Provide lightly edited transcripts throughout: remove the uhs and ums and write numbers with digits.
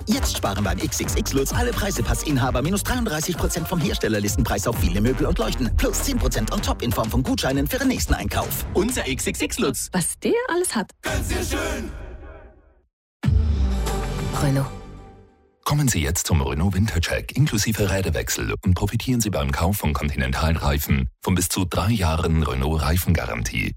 Jetzt sparen beim XXX Lutz alle Preisepassinhaber minus 33% vom Herstellerlistenpreis auf viele Möbel und Leuchten. Plus 10% on top in Form von Gutscheinen für den nächsten Einkauf. Unser XXX Lutz. Was der alles hat. Ganz sehr schön. Renault. Kommen Sie jetzt zum Renault Wintercheck inklusive Räderwechsel und profitieren Sie beim Kauf von Continental-Reifen von bis zu 3 Jahren Renault-Reifengarantie.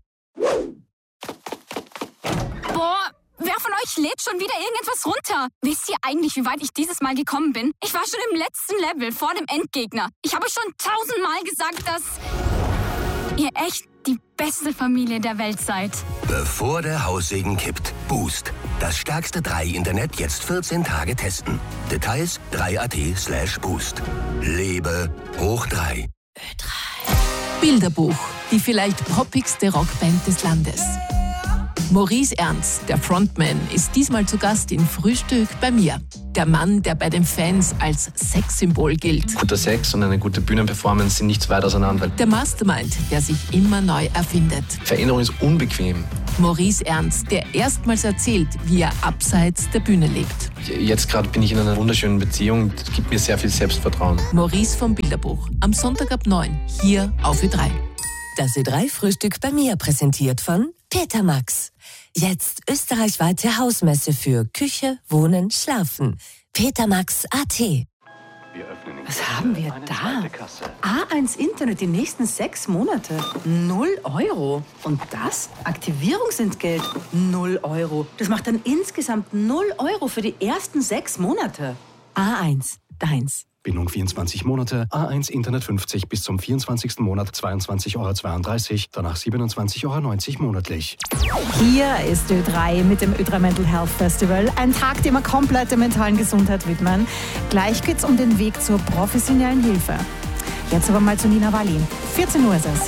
Boah, wer von euch lädt schon wieder irgendetwas runter? Wisst ihr eigentlich, wie weit ich dieses Mal gekommen bin? Ich war schon im letzten Level vor dem Endgegner. Ich habe euch schon 1000-mal gesagt, dass ihr echt die beste Familie der Welt seid. Bevor der Haussegen kippt. Boost. Das stärkste 3-Internet jetzt 14 Tage testen. Details 3.at/boost. Lebe hoch 3. Bilderbuch, die vielleicht poppigste Rockband des Landes. Maurice Ernst, der Frontman, ist diesmal zu Gast in Frühstück bei mir. Der Mann, der bei den Fans als Sexsymbol gilt. Guter Sex und eine gute Bühnenperformance sind nicht weit auseinander. Der Mastermind, der sich immer neu erfindet. Veränderung ist unbequem. Maurice Ernst, der erstmals erzählt, wie er abseits der Bühne lebt. Jetzt gerade bin ich in einer wunderschönen Beziehung. Das gibt mir sehr viel Selbstvertrauen. Maurice vom Bilderbuch. Am Sonntag ab 9, hier auf Ö3. Das Ö3-Frühstück bei mir, präsentiert von Peter Max. Jetzt österreichweite Hausmesse für Küche, Wohnen, Schlafen. Petermax.at. Was haben wir da? A1 Internet die nächsten 6 Monate. 0 Euro. Und das? Aktivierungsentgelt. 0 Euro. Das macht dann insgesamt 0 Euro für die ersten 6 Monate. A1, deins. Bindung 24 Monate, A1 Internet 50 bis zum 24. Monat 22,32 €, danach 27,90 € monatlich. Hier ist Ö3 mit dem Ö3 Mental Health Festival. Ein Tag, dem wir komplett der mentalen Gesundheit widmen. Gleich geht's um den Weg zur professionellen Hilfe. Jetzt aber mal zu Nina Wallin. 14 Uhr ist es.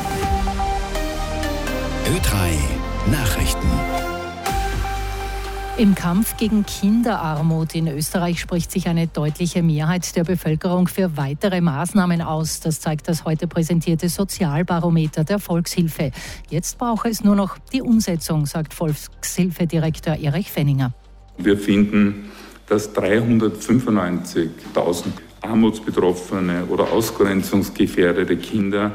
Ö3 Nachrichten. Im Kampf gegen Kinderarmut in Österreich spricht sich eine deutliche Mehrheit der Bevölkerung für weitere Maßnahmen aus. Das zeigt das heute präsentierte Sozialbarometer der Volkshilfe. Jetzt brauche es nur noch die Umsetzung, sagt Volkshilfedirektor Erich Fenninger. Wir finden, dass 395.000 armutsbetroffene oder ausgrenzungsgefährdete Kinder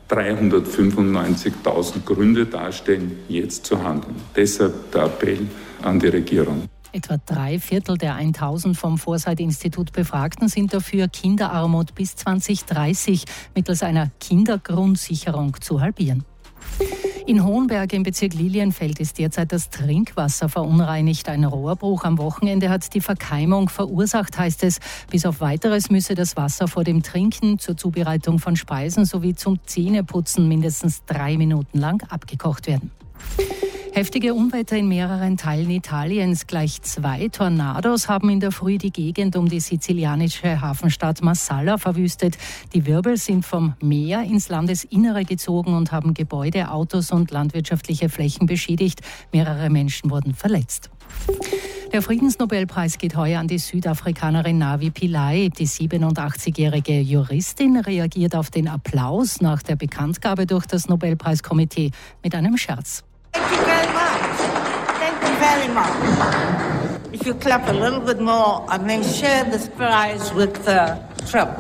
395.000 Gründe darstellen, jetzt zu handeln. Deshalb der Appell an die Regierung. Etwa 3/4 der 1000 vom Foresight-Institut Befragten sind dafür, Kinderarmut bis 2030 mittels einer Kindergrundsicherung zu halbieren. In Hohenberg im Bezirk Lilienfeld ist derzeit das Trinkwasser verunreinigt. Ein Rohrbruch am Wochenende hat die Verkeimung verursacht, heißt es. Bis auf Weiteres müsse das Wasser vor dem Trinken, zur Zubereitung von Speisen sowie zum Zähneputzen mindestens 3 Minuten lang abgekocht werden. Heftige Unwetter in mehreren Teilen Italiens. Gleich 2 Tornados haben in der Früh die Gegend um die sizilianische Hafenstadt Marsala verwüstet. Die Wirbel sind vom Meer ins Landesinnere gezogen und haben Gebäude, Autos und landwirtschaftliche Flächen beschädigt. Mehrere Menschen wurden verletzt. Der Friedensnobelpreis geht heuer an die Südafrikanerin Navi Pillay. Die 87-jährige Juristin reagiert auf den Applaus nach der Bekanntgabe durch das Nobelpreiskomitee mit einem Scherz. Thank you very much. Thank you very much. If you clap a little bit more and then share this prize with Trump.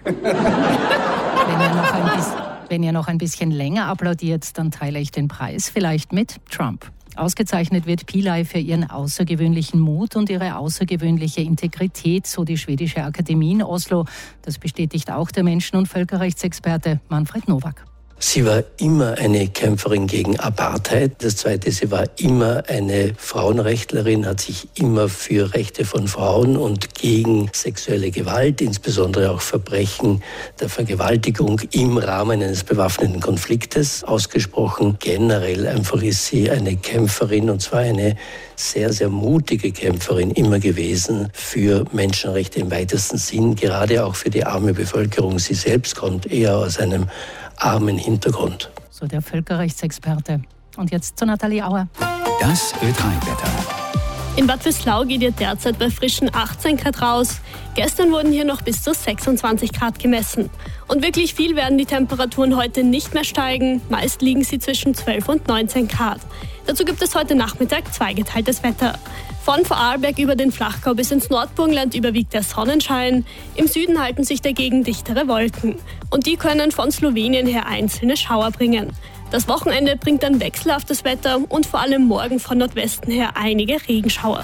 Wenn ihr noch ein bisschen länger applaudiert, dann teile ich den Preis vielleicht mit Trump. Ausgezeichnet wird Pillay für ihren außergewöhnlichen Mut und ihre außergewöhnliche Integrität, so die schwedische Akademie in Oslo. Das bestätigt auch der Menschen- und Völkerrechtsexperte Manfred Nowak. Sie war immer eine Kämpferin gegen Apartheid. Das Zweite, sie war immer eine Frauenrechtlerin, hat sich immer für Rechte von Frauen und gegen sexuelle Gewalt, insbesondere auch Verbrechen der Vergewaltigung im Rahmen eines bewaffneten Konfliktes ausgesprochen. Generell einfach ist sie eine Kämpferin, und zwar eine sehr, sehr mutige Kämpferin immer gewesen für Menschenrechte im weitesten Sinn, gerade auch für die arme Bevölkerung. Sie selbst kommt eher aus einem armen Hintergrund. So der Völkerrechtsexperte. Und jetzt zu Nathalie Auer. Das Ö3-Wetter. In Bad Vöslau geht ihr derzeit bei frischen 18 Grad raus. Gestern wurden hier noch bis zu 26 Grad gemessen. Und wirklich viel werden die Temperaturen heute nicht mehr steigen. Meist liegen sie zwischen 12 und 19 Grad. Dazu gibt es heute Nachmittag zweigeteiltes Wetter. Von Vorarlberg über den Flachgau bis ins Nordburgenland überwiegt der Sonnenschein. Im Süden halten sich dagegen dichtere Wolken. Und die können von Slowenien her einzelne Schauer bringen. Das Wochenende bringt dann wechselhaftes Wetter und vor allem morgen von Nordwesten her einige Regenschauer.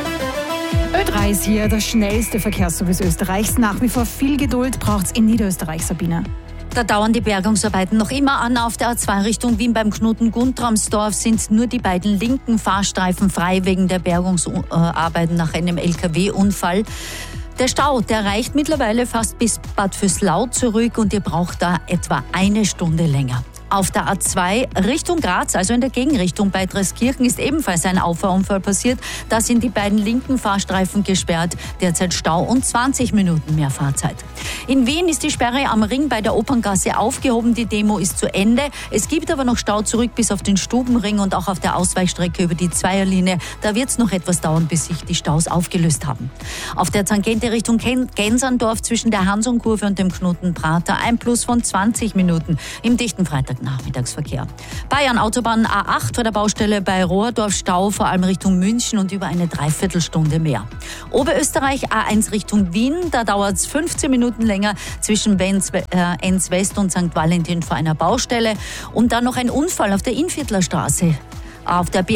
Ö3 ist hier der schnellste Verkehrsservice Österreichs. Nach wie vor viel Geduld braucht es in Niederösterreich, Sabine. Da dauern die Bergungsarbeiten noch immer an. Auf der A2 Richtung Wien beim Knoten Guntramsdorf sind nur die beiden linken Fahrstreifen frei wegen der Bergungsarbeiten nach einem LKW-Unfall. Der Stau, der reicht mittlerweile fast bis Bad Vöslau zurück und ihr braucht da etwa eine Stunde länger. Auf der A2 Richtung Graz, also in der Gegenrichtung bei Dreskirchen, ist ebenfalls ein Auffahrunfall passiert. Da sind die beiden linken Fahrstreifen gesperrt. Derzeit Stau und 20 Minuten mehr Fahrzeit. In Wien ist die Sperre am Ring bei der Operngasse aufgehoben. Die Demo ist zu Ende. Es gibt aber noch Stau zurück bis auf den Stubenring und auch auf der Ausweichstrecke über die Zweierlinie. Da wird es noch etwas dauern, bis sich die Staus aufgelöst haben. Auf der Tangente Richtung Genserndorf zwischen der Hansonkurve und dem Knoten Prater ein Plus von 20 Minuten im dichten Freitagnachmittagsverkehr. Bayern Autobahn A8 vor der Baustelle bei Rohrdorf Stau, vor allem Richtung München und über eine Dreiviertelstunde mehr. Oberösterreich A1 Richtung Wien, da dauert es 15 Minuten länger zwischen Enns West und St. Valentin vor einer Baustelle. Und dann noch ein Unfall auf der Innviertler Straße. Auf der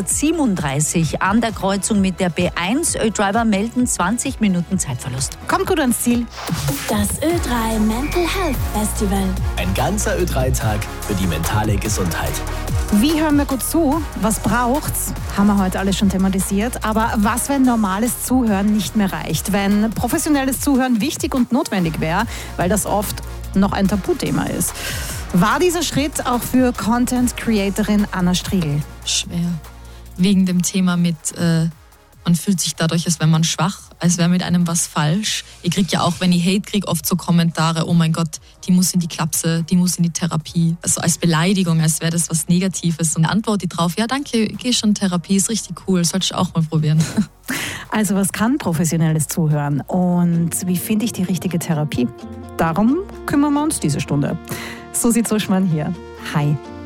B137 an der Kreuzung mit der B1. Ö-Driver melden 20 Minuten Zeitverlust. Kommt gut ans Ziel. Das Ö3 Mental Health Festival. Ein ganzer Ö3-Tag für die mentale Gesundheit. Wie hören wir gut zu? Was braucht's? Haben wir heute alles schon thematisiert. Aber was, wenn normales Zuhören nicht mehr reicht? Wenn professionelles Zuhören wichtig und notwendig wäre, weil das oft noch ein Tabuthema ist. War dieser Schritt auch für Content-Creatorin Anna Striegel? Schwer. Wegen dem Thema mit, man fühlt sich dadurch, als wäre man schwach, als wäre mit einem was falsch. Ich kriege ja auch, wenn ich Hate kriege, oft so Kommentare, oh mein Gott, die muss in die Klapse, die muss in die Therapie. Also als Beleidigung, als wäre das was Negatives. Und antworte ich drauf, ja danke, geh schon in Therapie, ist richtig cool, solltest du auch mal probieren. Also was kann professionelles Zuhören und wie finde ich die richtige Therapie? Darum kümmern wir uns diese Stunde. Susi Zuschmann hier. Hi.